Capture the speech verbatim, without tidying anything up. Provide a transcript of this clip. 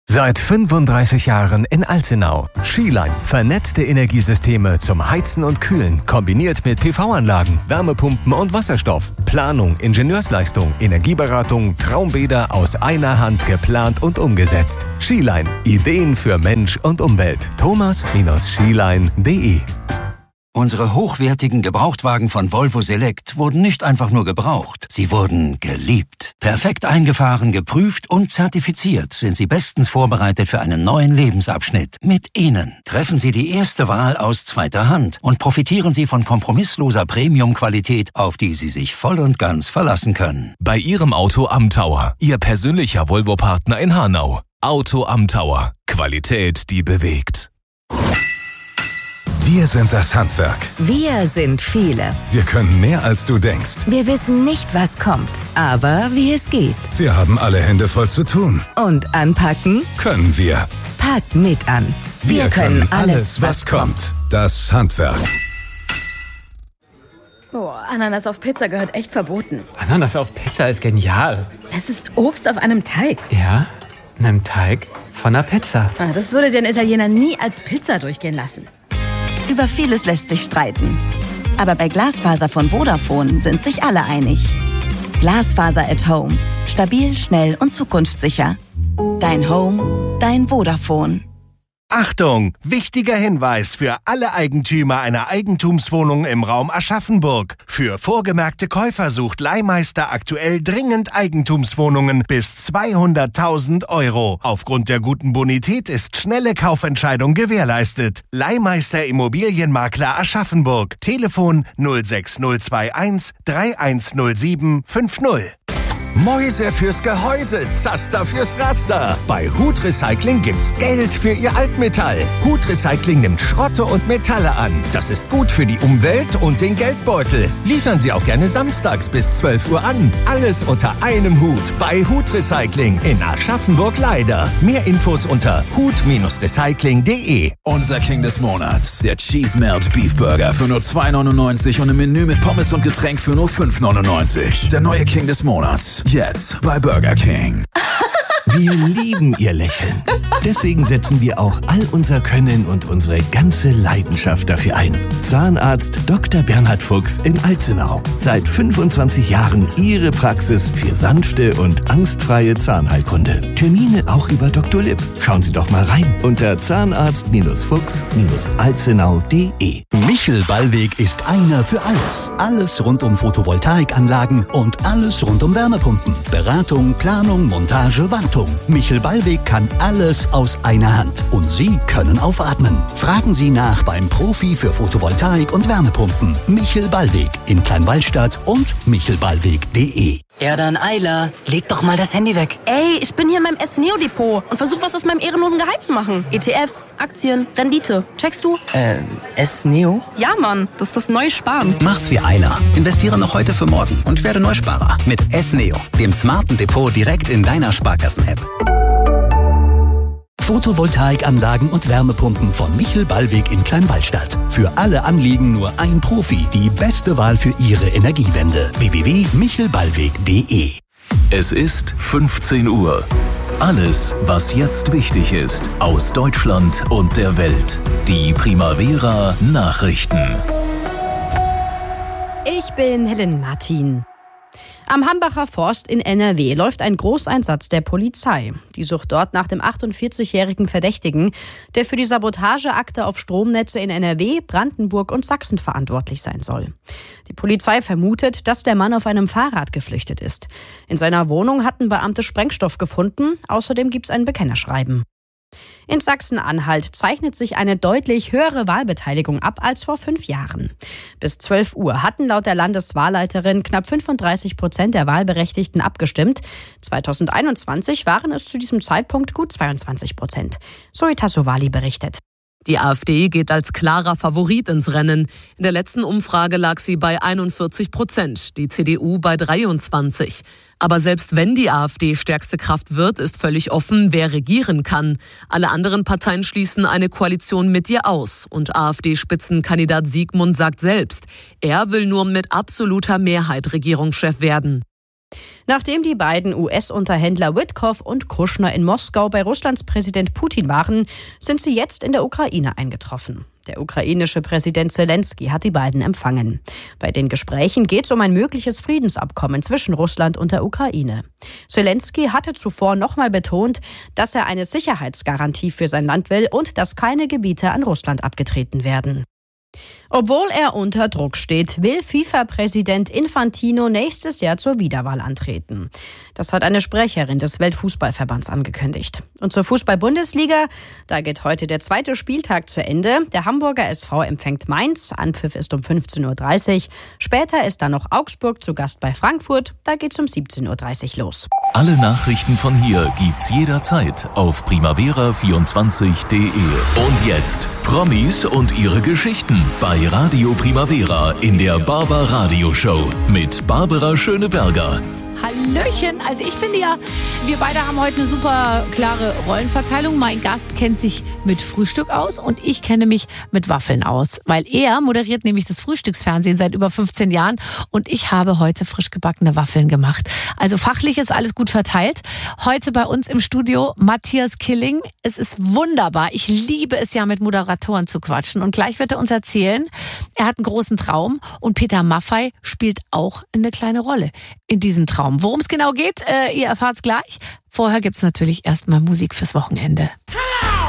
Seit fünfunddreißig Jahren in Alzenau. Skiline. Vernetzte Energiesysteme zum Heizen und Kühlen. Kombiniert mit P V-Anlagen, Wärmepumpen und Wasserstoff. Planung, Ingenieursleistung, Energieberatung, Traumbäder aus einer Hand geplant und umgesetzt. Skiline. Ideen für Mensch und Umwelt. thomas skiline punkt de. Unsere hochwertigen Gebrauchtwagen von Volvo Select wurden nicht einfach nur gebraucht, sie wurden geliebt. Perfekt eingefahren, geprüft und zertifiziert sind sie bestens vorbereitet für einen neuen Lebensabschnitt. Mit ihnen treffen Sie die erste Wahl aus zweiter Hand und profitieren Sie von kompromissloser Premium-Qualität, auf die Sie sich voll und ganz verlassen können. Bei Ihrem Auto am Tower, Ihr persönlicher Volvo-Partner in Hanau. Auto am Tower. Qualität, die bewegt. Wir sind das Handwerk. Wir sind viele. Wir können mehr, als du denkst. Wir wissen nicht, was kommt, aber wie es geht. Wir haben alle Hände voll zu tun. Und anpacken können wir. Packt mit an. Wir, wir können alles, was kommt. Das Handwerk. Oh, Ananas auf Pizza gehört echt verboten. Ananas auf Pizza ist genial. Es ist Obst auf einem Teig. Ja, einem Teig von einer Pizza. Das würde den Italiener nie als Pizza durchgehen lassen. Über vieles lässt sich streiten. Aber bei Glasfaser von Vodafone sind sich alle einig. Glasfaser at Home. Stabil, schnell und zukunftssicher. Dein Home, dein Vodafone. Achtung! Wichtiger Hinweis für alle Eigentümer einer Eigentumswohnung im Raum Aschaffenburg. Für vorgemerkte Käufer sucht Leihmeister aktuell dringend Eigentumswohnungen bis zweihunderttausend Euro. Aufgrund der guten Bonität ist schnelle Kaufentscheidung gewährleistet. Leihmeister Immobilienmakler Aschaffenburg. Telefon null sechs null zwei eins drei eins null sieben fünf null. Mäuse fürs Gehäuse, Zaster fürs Raster. Bei Hut Recycling gibt's Geld für Ihr Altmetall. Hut Recycling nimmt Schrotte und Metalle an. Das ist gut für die Umwelt und den Geldbeutel. Liefern Sie auch gerne samstags bis zwölf Uhr an. Alles unter einem Hut bei Hut Recycling in Aschaffenburg-Leider. Mehr Infos unter hut recycling punkt de. Unser King des Monats, der Cheese Melt Beef Burger für nur zwei neunundneunzig und im Menü mit Pommes und Getränk für nur fünf neunundneunzig. Der neue King des Monats. Jetzt bei Burger King. Wir lieben Ihr Lächeln. Deswegen setzen wir auch all unser Können und unsere ganze Leidenschaft dafür ein. Zahnarzt Doktor Bernhard Fuchs in Alzenau. Seit fünfundzwanzig Jahren Ihre Praxis für sanfte und angstfreie Zahnheilkunde. Termine auch über Doktor Lipp. Schauen Sie doch mal rein unter zahnarzt Fuchs alzenau punkt de. Michel Ballweg ist einer für alles. Alles rund um Photovoltaikanlagen und alles rund um Wärmepumpen. Beratung, Planung, Montage, Wartung. Michel Ballweg kann alles aus einer Hand. Und Sie können aufatmen. Fragen Sie nach beim Profi für Photovoltaik und Wärmepumpen. Michel Ballweg in Kleinwallstadt und michel ballweg punkt de. Ja dann, Ayla, leg doch mal das Handy weg. Ey, ich bin hier in meinem S-Neo-Depot und versuch was aus meinem ehrenlosen Gehalt zu machen. E T Fs, Aktien, Rendite. Checkst du? Ähm, S-Neo? Ja, Mann, das ist das neue Sparen. Mach's wie Ayla. Investiere noch heute für morgen und werde Neusparer. Mit S-Neo, dem smarten Depot direkt in deiner Sparkassen-App. Photovoltaikanlagen und Wärmepumpen von Michel Ballweg in Kleinwallstadt. Für alle Anliegen nur ein Profi. Die beste Wahl für Ihre Energiewende. w w w punkt michel ballweg punkt de. Es ist fünfzehn Uhr. Alles, was jetzt wichtig ist, aus Deutschland und der Welt. Die Primavera Nachrichten. Ich bin Helen Martin. Am Hambacher Forst in N R W läuft ein Großeinsatz der Polizei. Die sucht dort nach dem achtundvierzigjährigen Verdächtigen, der für die Sabotageakte auf Stromnetze in N R W, Brandenburg und Sachsen verantwortlich sein soll. Die Polizei vermutet, dass der Mann auf einem Fahrrad geflüchtet ist. In seiner Wohnung hatten Beamte Sprengstoff gefunden. Außerdem gibt es ein Bekennerschreiben. In Sachsen-Anhalt zeichnet sich eine deutlich höhere Wahlbeteiligung ab als vor fünf Jahren. Bis zwölf Uhr hatten laut der Landeswahlleiterin knapp fünfunddreißig Prozent der Wahlberechtigten abgestimmt. zweitausendeinundzwanzig waren es zu diesem Zeitpunkt gut zweiundzwanzig Prozent. Zoe Tassovali berichtet. Die AfD geht als klarer Favorit ins Rennen. In der letzten Umfrage lag sie bei einundvierzig Prozent, die C D U bei dreiundzwanzig. Aber selbst wenn die AfD stärkste Kraft wird, ist völlig offen, wer regieren kann. Alle anderen Parteien schließen eine Koalition mit ihr aus. Und AfD-Spitzenkandidat Siegmund sagt selbst, er will nur mit absoluter Mehrheit Regierungschef werden. Nachdem die beiden U S-Unterhändler Witkoff und Kushner in Moskau bei Russlands Präsident Putin waren, sind sie jetzt in der Ukraine eingetroffen. Der ukrainische Präsident Zelensky hat die beiden empfangen. Bei den Gesprächen geht es um ein mögliches Friedensabkommen zwischen Russland und der Ukraine. Zelensky hatte zuvor nochmal betont, dass er eine Sicherheitsgarantie für sein Land will und dass keine Gebiete an Russland abgetreten werden. Obwohl er unter Druck steht, will FIFA-Präsident Infantino nächstes Jahr zur Wiederwahl antreten. Das hat eine Sprecherin des Weltfußballverbands angekündigt. Und zur Fußball-Bundesliga, da geht heute der zweite Spieltag zu Ende. Der Hamburger S V empfängt Mainz, Anpfiff ist um fünfzehn Uhr dreißig. Später ist dann noch Augsburg zu Gast bei Frankfurt, da geht's um siebzehn Uhr dreißig los. Alle Nachrichten von hier gibt's jederzeit auf primavera vierundzwanzig punkt de. Und jetzt Promis und ihre Geschichten bei Radio Primavera in der Barber Radio Show mit Barbara Schöneberger. Hallöchen, also ich finde ja, wir beide haben heute eine super klare Rollenverteilung. Mein Gast kennt sich mit Frühstück aus und ich kenne mich mit Waffeln aus, weil er moderiert nämlich das Frühstücksfernsehen seit über fünfzehn Jahren und ich habe heute frisch gebackene Waffeln gemacht. Also fachlich ist alles gut verteilt. Heute bei uns im Studio Matthias Killing. Es ist wunderbar. Ich liebe es ja, mit Moderatoren zu quatschen und gleich wird er uns erzählen, er hat einen großen Traum und Peter Maffay spielt auch eine kleine Rolle in diesem Traum. Worum es genau geht, äh, ihr erfahrt es gleich. Vorher gibt es natürlich erstmal Musik fürs Wochenende.